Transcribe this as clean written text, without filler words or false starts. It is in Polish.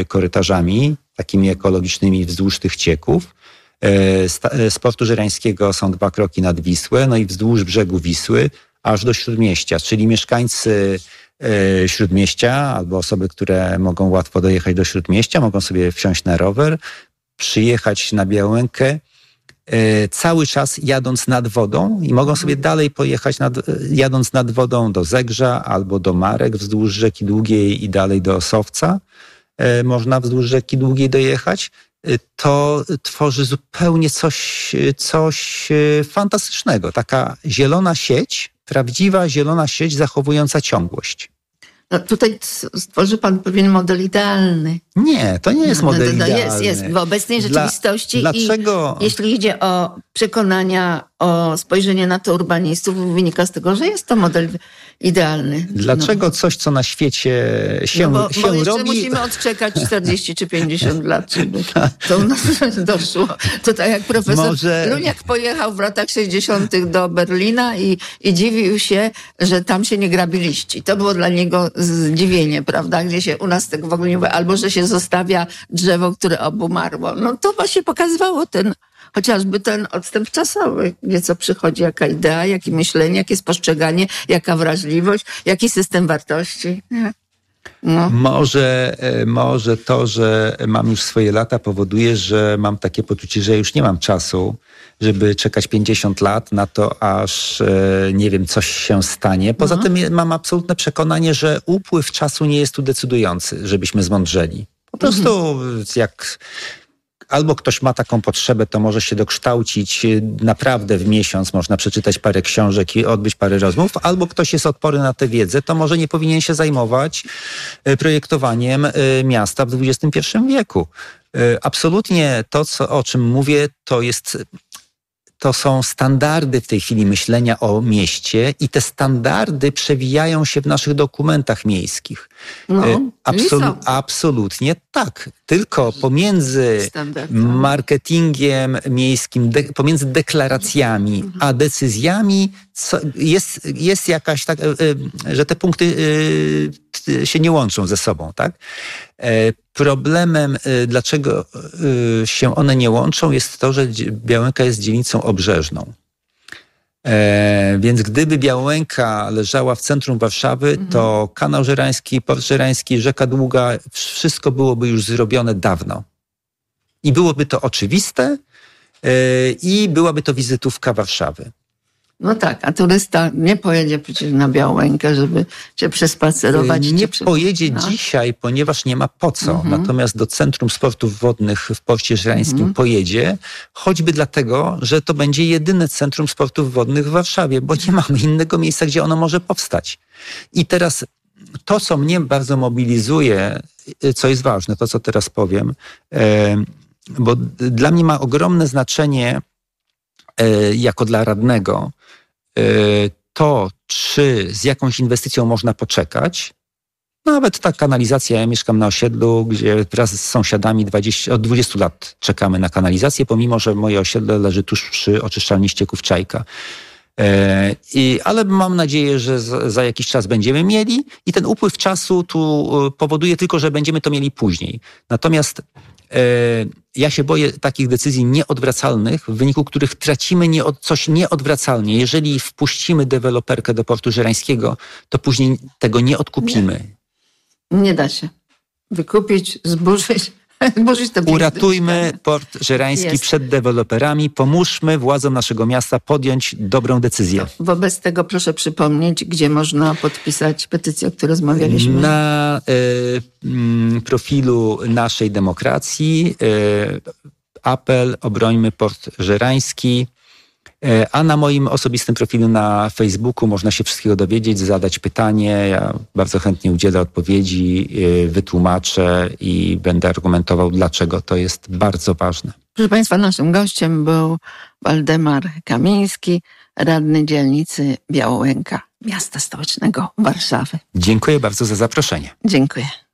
korytarzami, takimi ekologicznymi wzdłuż tych cieków. Z portu żerańskiego są 2 kroki nad Wisłę, no i wzdłuż brzegu Wisły aż do Śródmieścia, czyli mieszkańcy Śródmieścia albo osoby, które mogą łatwo dojechać do Śródmieścia, mogą sobie wsiąść na rower, przyjechać na Białękę, cały czas jadąc nad wodą i mogą sobie dalej pojechać jadąc nad wodą do Zegrza albo do Marek wzdłuż rzeki Długiej i dalej do Osowca. Można wzdłuż rzeki Długiej dojechać. To tworzy zupełnie coś fantastycznego. Taka zielona sieć, prawdziwa zielona sieć zachowująca ciągłość. No tutaj stworzy pan pewien model idealny. Nie, to nie jest model idealny. Jest w obecnej rzeczywistości. Dlaczego? I jeśli idzie o przekonania, o spojrzenie na to urbanistów, wynika z tego, że jest to model idealny. Dlaczego coś, co na świecie się robi... musimy odczekać 40 czy 50 lat, żeby to u nas doszło. To tak jak profesor Luniak pojechał w latach 60. do Berlina i dziwił się, że tam się nie grabi liści. To było dla niego zdziwienie, prawda? Gdzie się u nas tego w ogóle nie mówi. Albo, że się zostawia drzewo, które obumarło. No to właśnie pokazywało chociażby ten odstęp czasowy, gdzie co przychodzi, jaka idea, jakie myślenie, jakie spostrzeganie, jaka wrażliwość, jaki system wartości. No. Może to, że mam już swoje lata, powoduje, że mam takie poczucie, że już nie mam czasu, żeby czekać 50 lat na to, aż nie wiem, coś się stanie. Poza tym mam absolutne przekonanie, że upływ czasu nie jest tu decydujący, żebyśmy zmądrzeli. Po prostu jak albo ktoś ma taką potrzebę, to może się dokształcić naprawdę w miesiąc, można przeczytać parę książek i odbyć parę rozmów, albo ktoś jest odporny na tę wiedzę, to może nie powinien się zajmować projektowaniem miasta w XXI wieku. Absolutnie to, o czym mówię, to są standardy w tej chwili myślenia o mieście i te standardy przewijają się w naszych dokumentach miejskich. Absolutnie tak. Tylko pomiędzy marketingiem miejskim, pomiędzy deklaracjami a decyzjami jest jakaś tak, że te punkty się nie łączą ze sobą, tak? Problemem, dlaczego się one nie łączą, jest to, że Białęka jest dzielnicą obrzeżną. Więc gdyby Białęka leżała w centrum Warszawy, to Kanał Żerański, Port Żerański, Rzeka Długa, wszystko byłoby już zrobione dawno. I byłoby to oczywiste i byłaby to wizytówka Warszawy. No tak, a turysta nie pojedzie przecież na Białękę, żeby się przespacerować. Nie pojedzie dzisiaj, ponieważ nie ma po co. Natomiast do Centrum Sportów Wodnych w Porcie Żerańskim pojedzie, choćby dlatego, że to będzie jedyne Centrum Sportów Wodnych w Warszawie, bo nie mamy innego miejsca, gdzie ono może powstać. I teraz to, co mnie bardzo mobilizuje, co jest ważne, to co teraz powiem, bo dla mnie ma ogromne znaczenie jako dla radnego to, czy z jakąś inwestycją można poczekać. Nawet ta kanalizacja, ja mieszkam na osiedlu, gdzie wraz z sąsiadami od 20 lat czekamy na kanalizację, pomimo że moje osiedle leży tuż przy oczyszczalni ścieków Czajka. Ale mam nadzieję, że za jakiś czas będziemy mieli i ten upływ czasu tu powoduje tylko, że będziemy to mieli później. Natomiast ja się boję takich decyzji nieodwracalnych, w wyniku których tracimy coś nieodwracalnie. Jeżeli wpuścimy deweloperkę do Portu Żerańskiego, to później tego nie odkupimy. Nie da się wykupić, zburzyć te Uratujmy Port Żerański przed deweloperami, pomóżmy władzom naszego miasta podjąć dobrą decyzję. Wobec tego proszę przypomnieć, gdzie można podpisać petycję, o której rozmawialiśmy. Na profilu Naszej Demokracji apel Obrońmy Port Żerański, a na moim osobistym profilu na Facebooku można się wszystkiego dowiedzieć, zadać pytanie. Ja bardzo chętnie udzielę odpowiedzi, wytłumaczę i będę argumentował, dlaczego to jest bardzo ważne. Proszę Państwa, naszym gościem był Waldemar Kamiński, radny dzielnicy Białęka, miasta stołecznego Warszawy. Dziękuję bardzo za zaproszenie. Dziękuję.